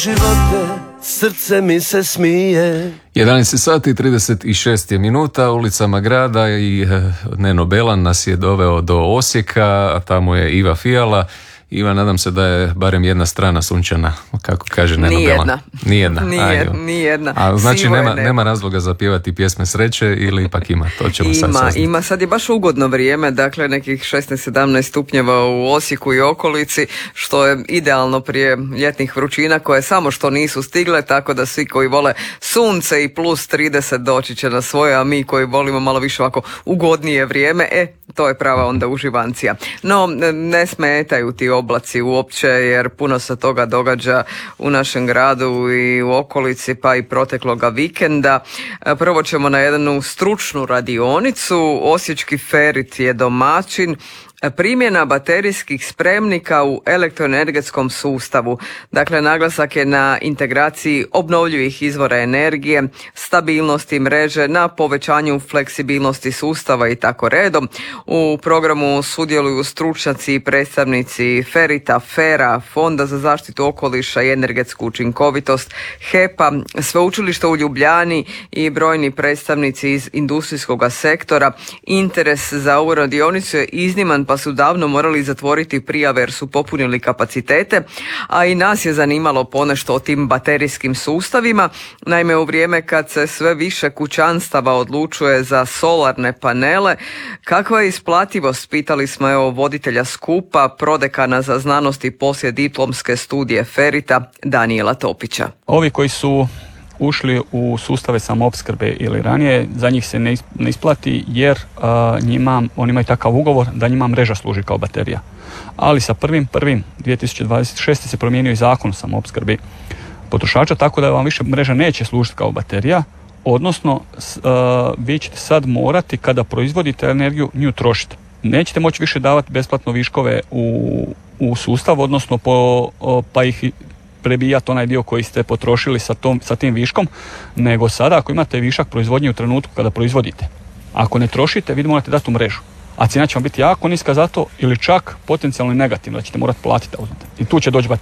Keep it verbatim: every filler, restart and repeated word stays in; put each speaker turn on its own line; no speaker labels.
živote, srce mi se smije.
jedanaest sati i trideset šest je minuta, ulicama grada i Neno Belan nas je doveo do Osijeka, a tamo je Iva Fijala. Iva, nadam se da je barem jedna strana sunčana, kako kaže Neno Belan.
Nijedna.
Nijedna.
Nijedna.
A znači nema,
nema.
nema razloga za pjevati pjesme sreće ili ipak ima, to ćemo
ima,
sad saznati.
Ima, sad je baš ugodno vrijeme, dakle nekih šesnaest sedamnaest stupnjeva u Osijeku i okolici, što je idealno prije ljetnih vrućina koje samo što nisu stigle, tako da svi koji vole sunce i plus trideset doći će na svoje, a mi koji volimo malo više ovako ugodnije vrijeme, e, to je prava onda uživancija. No, ne smetaju ti oblaci uopće, jer puno se toga događa u našem gradu i u okolici, pa i protekloga vikenda. Prvo ćemo na jednu stručnu radionicu. Osječki Ferit je domaćin. Primjena baterijskih spremnika u elektroenergetskom sustavu. Dakle, naglasak je na integraciji obnovljivih izvora energije, stabilnosti mreže, na povećanju fleksibilnosti sustava i tako redom. U programu sudjeluju stručnjaci i predstavnici Ferita, Fera, Fonda za zaštitu okoliša i energetsku učinkovitost, H E P-a, Sveučilišta u Ljubljani i brojni predstavnici iz industrijskog sektora. Interes za ovu radionicu je izniman, pa su davno morali zatvoriti prijave jer su popunili kapacitete, a i nas je zanimalo ponešto o tim baterijskim sustavima. Naime, u vrijeme kad se sve više kućanstava odlučuje za solarne panele, kakva je isplativost, pitali smo evo voditelja skupa, prodekana za znanost i poslijediplomske studije Ferita, Danijela Topića.
Ovi koji su ušli u sustave samoopskrbe ili ranije, za njih se ne isplati jer uh, njima, oni imaju takav ugovor da njima mreža služi kao baterija. Ali sa prvim prvim dvije tisuće dvadeset šeste se promijenio i zakon o samoopskrbi potrošača, tako da vam više mreža neće služiti kao baterija, odnosno uh, vi ćete sad morati kada proizvodite energiju nju trošiti. Nećete moći više davati besplatno viškove u, u sustav, odnosno po, uh, pa ih prebijati onaj dio koji ste potrošili sa, tom, sa tim viškom, nego sada ako imate višak proizvodnje u trenutku kada proizvodite, ako ne trošite, vi morate dati u mrežu, a cijena će vam biti jako niska zato ili čak potencijalno negativno da ćete morati platiti. I tu će doći